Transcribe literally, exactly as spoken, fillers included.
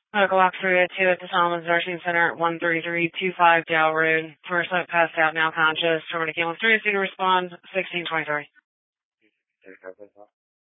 Medical Box three oh two at the Solomons Nursing Center at one three three two five Dale Road. First up, passed out, now conscious. Terminating with three, to respond, sixteen twenty-three.